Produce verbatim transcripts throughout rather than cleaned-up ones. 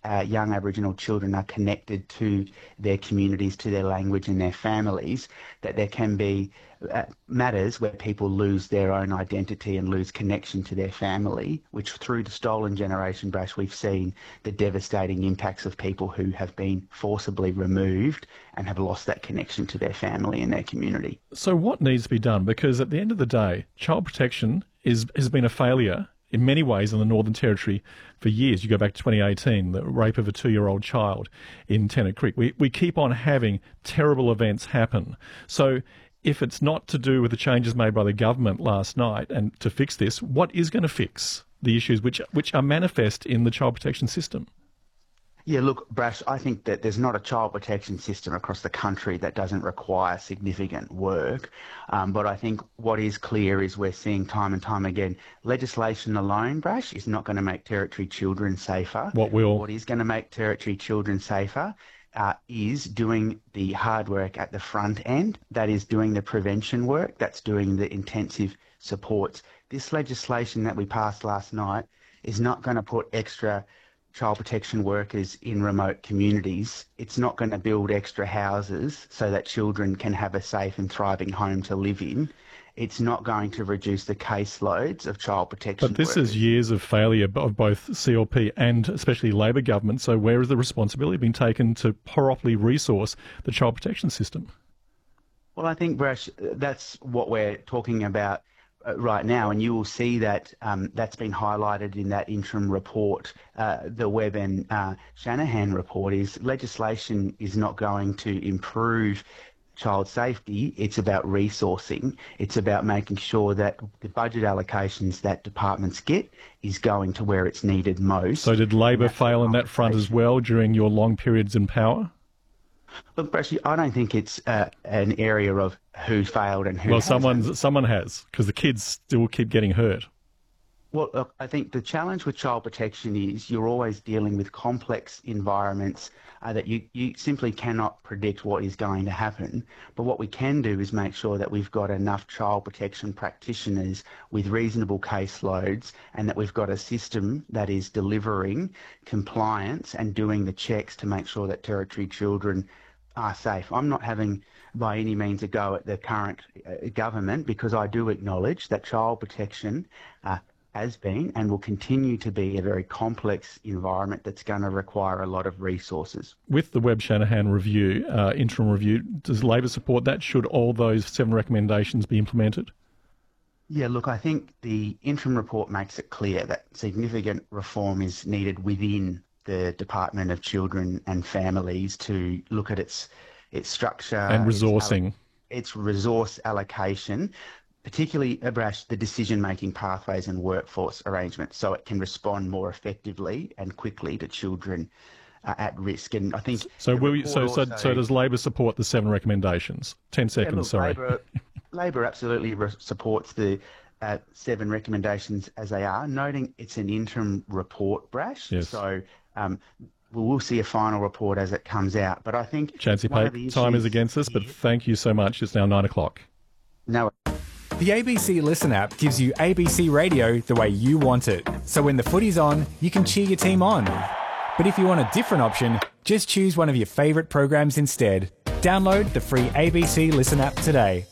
uh, young Aboriginal children are connected to their communities, to their language and their families, that there can be uh, matters where people lose their own identity and lose connection to their family, which through the Stolen Generation, Brash, we've seen the devastating impacts of people who have been forcibly removed and have lost that connection to their family and their community. So what needs to be done? Because at the end of the day, child protection is has been a failure in many ways in the Northern Territory for years. You go back to twenty eighteen, the rape of a two-year-old child in Tennant Creek. We, we keep on having terrible events happen. So if it's not to do with the changes made by the government last night and to fix this, what is going to fix the issues which which are manifest in the child protection system? Yeah, look, Brash, I think that there's not a child protection system across the country that doesn't require significant work. Um, but I think what is clear is we're seeing time and time again, legislation alone, Brash, is not going to make Territory children safer. What will? What is going to make Territory children safer uh, is doing the hard work at the front end. That is doing the prevention work. That's doing the intensive supports. This legislation that we passed last night is not going to put extra child protection workers in remote communities. It's not going to build extra houses so that children can have a safe and thriving home to live in. It's not going to reduce the caseloads of child protection But this workers. is years of failure of both C L P and especially Labor government. So where has the responsibility been taken to properly resource the child protection system? Well, I think, Brash, that's what we're talking about right now, and you will see that um, that's been highlighted in that interim report, uh, the Webb and uh, Shanahan report, is legislation is not going to improve child safety. It's about resourcing. It's about making sure that the budget allocations that departments get is going to where it's needed most. So did Labor fail on that front as well during your long periods in power? Look, Brashy, I don't think it's uh, an area of who failed and who Well, hasn't. someone someone has, because the kids still keep getting hurt. Well, look, I think the challenge with child protection is you're always dealing with complex environments uh, that you, you simply cannot predict what is going to happen. But what we can do is make sure that we've got enough child protection practitioners with reasonable caseloads, and that we've got a system that is delivering compliance and doing the checks to make sure that Territory children are safe. I'm not having by any means a go at the current uh, government, because I do acknowledge that child protection uh, has been and will continue to be a very complex environment that's going to require a lot of resources. With the Webb Shanahan review, uh, interim review, does Labor support that? Should all those seven recommendations be implemented? Yeah, look, I think the interim report makes it clear that significant reform is needed within the Department of Children and Families to look at its its structure and resourcing, its, its resource allocation, particularly, Abrash, the decision-making pathways and workforce arrangements, so it can respond more effectively and quickly to children uh, at risk. And I think so. Will you, so, also, so so does Labor support the seven recommendations? Ten seconds. Yeah, look, sorry. Labor, Labor absolutely re- supports the uh, seven recommendations as they are, noting it's an interim report, Brash. Yes. So um, we will see a final report as it comes out. But I think Chancey Pape, time is against us, but thank you so much. It's now nine o'clock. No. The A B C Listen app gives you A B C radio the way you want it. So when the footy's on, you can cheer your team on. But if you want a different option, just choose one of your favourite programs instead. Download the free A B C Listen app today.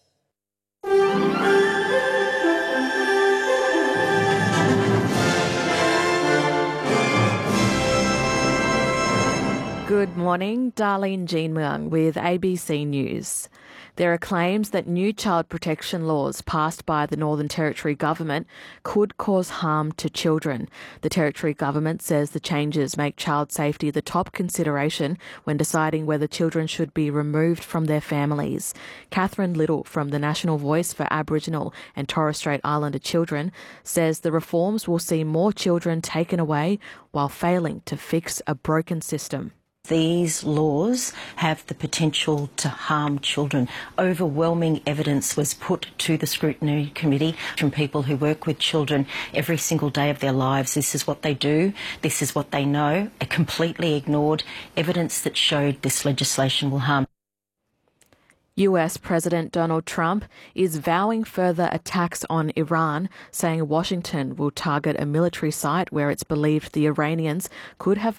Good morning, Darlene Jean Muang with A B C News. There are claims that new child protection laws passed by the Northern Territory government could cause harm to children. The Territory government says the changes make child safety the top consideration when deciding whether children should be removed from their families. Catherine Little from the National Voice for Aboriginal and Torres Strait Islander Children says the reforms will see more children taken away while failing to fix a broken system. These laws have the potential to harm children. Overwhelming evidence was put to the scrutiny committee from people who work with children every single day of their lives. This is what they do. This is what they know. They completely ignored evidence that showed this legislation will harm. U S President Donald Trump is vowing further attacks on Iran, saying Washington will target a military site where it's believed the Iranians could have